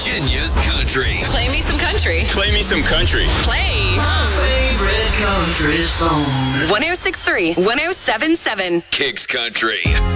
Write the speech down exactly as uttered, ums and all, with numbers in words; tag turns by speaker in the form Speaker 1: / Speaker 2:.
Speaker 1: Virginia's country.
Speaker 2: Play me some country.
Speaker 3: Play me some country.
Speaker 2: Play.
Speaker 4: My favorite country song.
Speaker 2: one oh six point three, one oh seven point seven.
Speaker 1: Kicks Country.